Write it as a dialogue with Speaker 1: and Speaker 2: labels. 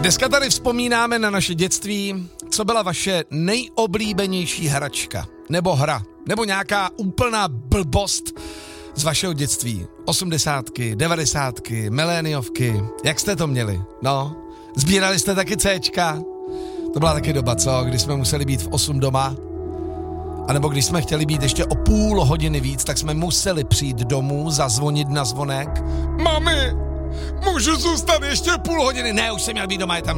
Speaker 1: Dneska tady vzpomínáme na naše dětství. Co byla vaše nejoblíbenější hračka? Nebo hra? Nebo nějaká úplná blbost z vašeho dětství? 80, 90, miléniovky. Jak jste to měli? No, sbírali jste taky Cčka? To byla taky doba, co? Když jsme museli být v 8 doma. A nebo když jsme chtěli být ještě o půl hodiny víc, tak jsme museli přijít domů, zazvonit na zvonek. Mami, můžu zůstat ještě půl hodiny? Ne, už jsem měl být doma, je tam